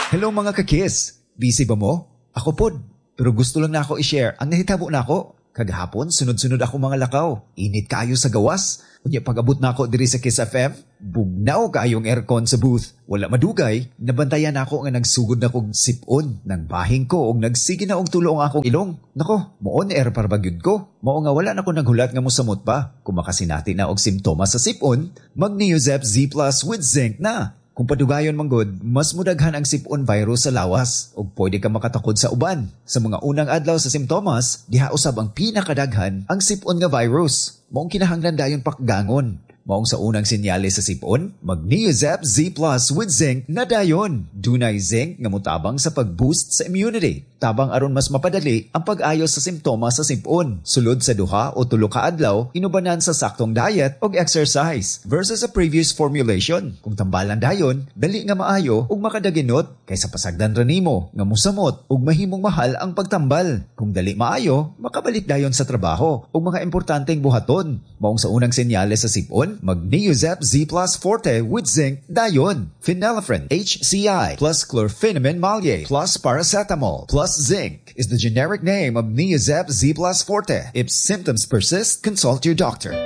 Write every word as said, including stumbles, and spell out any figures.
Hello mga kakis! Busy ba mo? Ako pod. Pero gusto lang na ako i-share ang nahitabo na ako. Kagahapon, sunod-sunod ako mga lakaw. Init kaayo sa gawas. Kunya pag-abot na ako diri sa Kiss F M, bugnaw kaayong aircon sa booth. Wala madugay, nabantayan ako nga nagsugod na kong sipon ng bahing ko o nagsige na og tulo ang akong ilong. Nako, moon air para bagyod ko. Mao nga wala na ko naghulat nga mosamot pa. Kung makasinati na og simptomas sa sipon, mag-Neozep Z Plus with zinc na. Kung padugayon manggod, mas mudaghan ang sipon virus sa lawas o pwede ka makatakod sa uban. Sa mga unang adlaw sa simptomas, diha usab ang pinakadaghan ang sipon nga virus. Maong kinahanglan dayon pakgangon. Maong sa unang sinyales sa sipon, mag-Neozep Z Plus with zinc na dayon. Dunay zinc nga mutabang sa pag-boost sa immunity. Tabang aron mas mapadali ang pag-ayos sa simptomas sa sipon. Sulod sa duha o tulo ka adlaw, inubanan sa saktong diet o exercise versus sa previous formulation. Kung tambalan dayon, dali nga maayo ug makadaginot kaysa pasagdan ra nimo nga musamot ug mahimong mahal ang pagtambal. Kung dali maayo, makabalik dayon sa trabaho ug mga importanteng buhaton. Maong sa unang senyales sa sipon, mag-Neozep Z Plus Forte with zinc dayon. Phenylephrine H C I plus chlorpheniramine maleate plus paracetamol plus zinc is the generic name of Neozep Z Plus Forte. If symptoms persist, consult your doctor.